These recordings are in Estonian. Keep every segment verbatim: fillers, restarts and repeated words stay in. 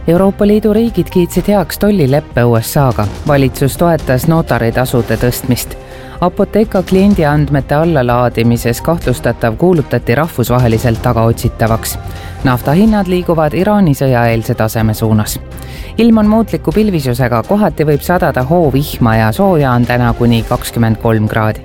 Euroopa Liidu riigid kiitsid heaks tollileppe U S A-ga. Valitsus toetas notaritasude tõstmist. Apotheka kliendiandmete allalaadimises kahtlustatav kuulutati rahvusvaheliselt tagaotsitavaks. Naftahinnad liiguvad Iraani sõjaeelse taseme suunas. Ilm on muutliku pilvisusega, kohati võib sadada hoovihma ja sooja on täna kuni kakskümmend kolm kraadi.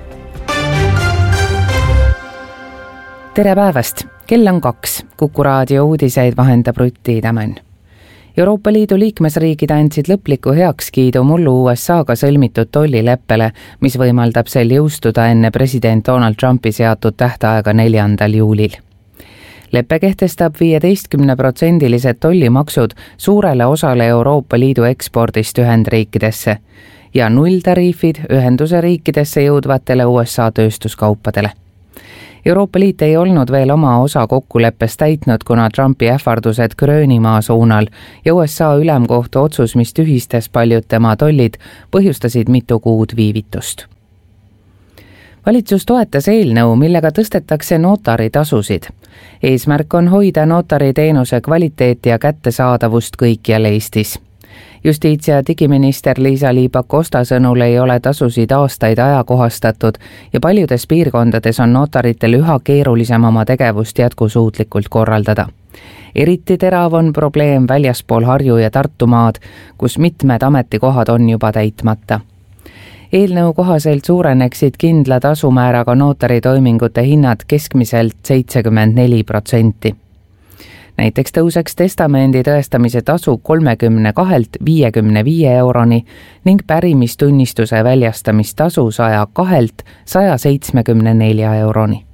Tere päevast! Kell on kaks. Kuku raadio uudiseid vahendab Rutti Tämän. Euroopa Liidu liikmesriigid andsid lõpliku heakskiidu mullu U S A-ga sõlmitud tollileppele, mis võimaldab sel jõustuda enne president Donald Trumpi seatud tähtaega neljandal juulil. Leppe kehtestab viieteistkümne protsendilised tollimaksud suurele osale Euroopa Liidu ekspordist Ühendriikidesse ja nulltariifid ühenduse riikidesse jõudvatele U S A tööstuskaupadele. Euroopa Liit ei olnud veel oma osa kokkuleppest täitnud, kuna Trumpi ähvardused Gröönimaa suunal ja U S A ülemkohtu otsus, mis tühistas paljud tema tollid, põhjustasid mitu kuud viivitust. Valitsus toetas eelnõu, millega tõstetakse notaritasusid. Eesmärk on hoida notariteenuse kvaliteeti ja kättesaadavust kõikjal Eestis. Justiits- ja digiminister Liisa-Ly Pakosta sõnul ei ole tasusid aastaid ajakohastatud ja paljudes piirkondades on notaritel üha keerulisem oma tegevust jätkusuutlikult korraldada. Eriti terav on probleem väljaspool Harju- ja Tartumaad, kus mitmed ametikohad on juba täitmata. Eelnõu kohaselt suureneksid kindla tasumääraga notaritoimingute hinnad keskmiselt seitsekümmend neli protsenti. Näiteks tõuseks testamendi tõestamise tasu kolmekümne kahelt viiekümne viie euroni ning pärimistunnistuse väljastamistasu saja kahelt saja seitsmekümne nelja euroni.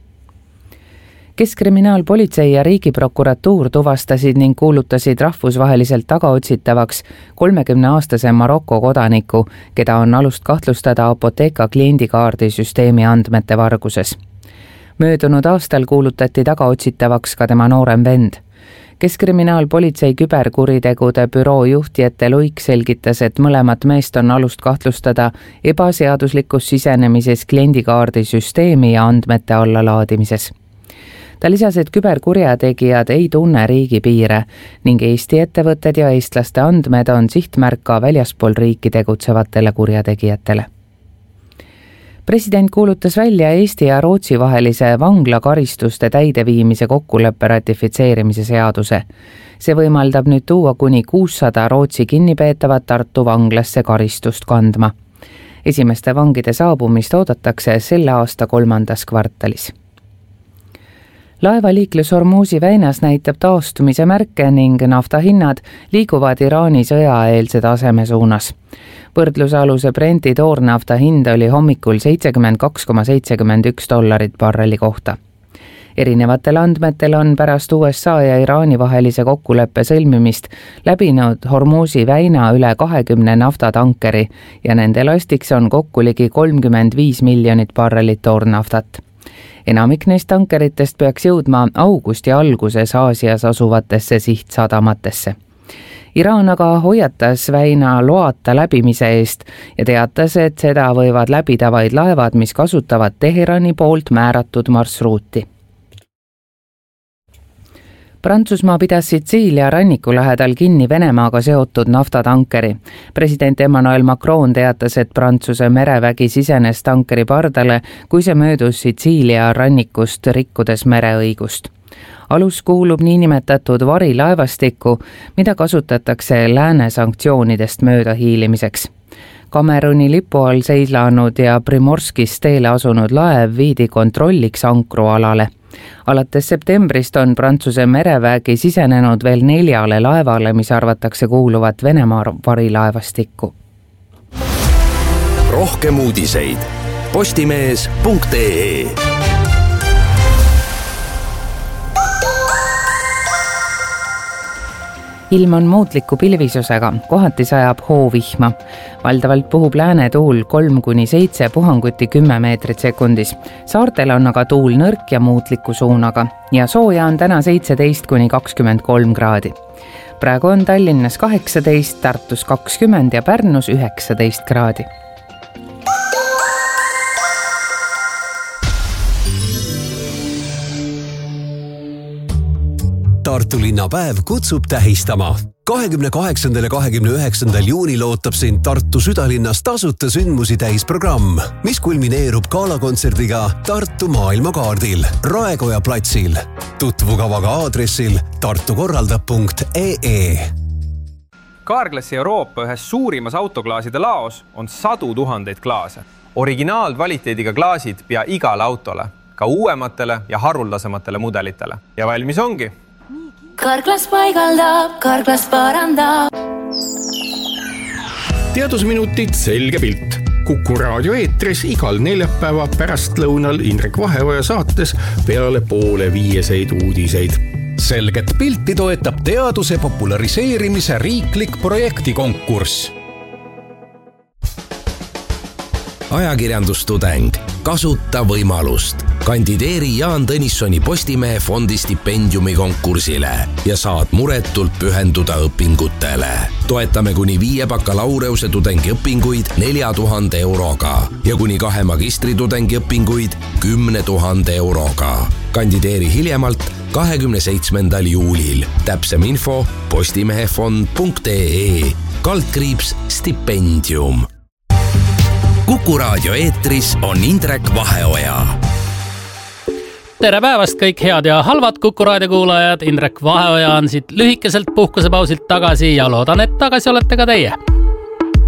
Keskkriminaalpolitsei ja Riigiprokuratuur tuvastasid ning kuulutasid rahvusvaheliselt tagaotsitavaks kolmekümneaastase Maroko kodaniku, keda on alust kahtlustada Apotheka kliendikaardisüsteemi andmete varguses. Möödunud aastal kuulutati tagaotsitavaks ka tema noorem vend. Keskkriminaalpolitsei küberkuritegude büroo juht Jette Luik selgitas, et mõlemat meest on alust kahtlustada ebaseaduslikus sisenemises kliendikaardisüsteemi ja andmete allalaadimises. Ta lisas, et küberkurjategijad ei tunne riigipiire ning Eesti ettevõtted ja eestlaste andmed on sihtmärk ka väljaspool riiki tegutsevatele kurjategijatele. President kuulutas välja Eesti ja Rootsi vahelise vanglakaristuste täideviimise kokkuleppe ratifitseerimise seaduse. See võimaldab nüüd tuua kuni kuussada Rootsi kinnipeetavat Tartu vanglasse karistust kandma. Esimeste vangide saabumist oodatakse selle aasta kolmandas kvartalis. Laevaliiklus Hormuzi väinas näitab taastumise märke ning naftahinnad liiguvad Iraani sõjaeelse taseme suunas. Võrdlusaluse Brenti toornafta hind oli hommikul seitsekümmend kaks koma seitsekümmend üks dollarit barreli kohta. Erinevatel andmetel on pärast U S A ja Iraani vahelise kokkuleppe sõlmimist läbinud Hormuzi väina üle kahekümne naftatankeri ja nende lastiks on kokku ligi kolmkümmend viis miljonit barrelit toornaftat. Enamik neist tankeritest peaks jõudma augusti alguses Aasias asuvatesse sihtsadamatesse. Iraan aga hoiatas väina loata läbimise eest ja teatas, et seda võivad läbida vaid laevad, mis kasutavad Teherani poolt määratud marsruuti. Prantsusmaa pidas Sitsiilia ranniku lähedal kinni Venemaaga seotud naftatankeri. President Emmanuel Macron teatas, et Prantsuse merevägi sisenes tankeri pardale, kui see möödus Sitsiilia rannikust rikkudes mereõigust. Alus kuulub niinimetatud varilaevastikku, mida kasutatakse lääne sanktsioonidest mööda hiilimiseks. Kameruni lipu all seilanud ja Primorskis teele asunud laev viidi kontrolliks ankrualale. Alates septembrist on Prantsuse merevägi sisenenud veel neljale laevale, mis arvatakse kuuluvat Venemaa varilaevastikku. Rohkem uudiseid postimees punkt ee. Ilm on muutliku pilvisusega, kohati sajab hoovihma. Valdavalt puhub lääne tuul kolm kuni seitse, puhanguti kümme meetrit sekundis. Saartel on aga tuul nõrk ja muutliku suunaga ja sooja on täna seitseteist kuni kakskümmend kolm kraadi. Praegu on Tallinnas kaheksateist, Tartus kakskümmend ja Pärnus üheksateist kraadi. Tartu linnapäev kutsub tähistama. kahekümne kaheksandal ja kahekümne üheksandal juunil ootab sind Tartu südalinnas tasuta sündmusi täis programm, mis kulmineerub galakontserdiga Tartu maailmakaardil Raekoja platsil. Tutvu kavaga aadressil tartukorraldab punkt ee. Carglassi Euroopa ühes suurimas autoklaaside laos on sadu tuhandeid klaase. Originaalkvaliteediga klaasid pea igale autole, ka uuematele ja haruldasematele mudelitele. Ja valmis ongi. Carglass paigaldab, Carglass parandab. Teadusminutid selge pilt. Kuku raadio eetris igal neljapäeva pärast lõunal Indrek Vaheoja saates peale poole viieseid uudiseid. Selget pilti toetab teaduse populariseerimise riiklik projektikonkurss. Ajakirjandustudeng. Kasuta võimalust. Kandideeri Jaan Tõnissoni Postimehe fondi stipendiumi konkursile ja saad muretult pühenduda õpingutele. Toetame kuni viie bakalaureuse tudengi õpinguid nelja tuhande euroga ja kuni kahe magistritudengi õpinguid kümne tuhande euroga. Kandideeri hiljemalt kahekümne seitsmendal juulil. Täpsem info postimehefond punkt ee. Kaldkriips stipendium. Kuku raadio eetris on Indrek Vaheoja. Tere päevast kõik head ja halvad Kuku raadio kuulajad. Indrek Vaheoja on siit lühikeselt puhkusepausilt tagasi ja loodan, et tagasi olete ka teie.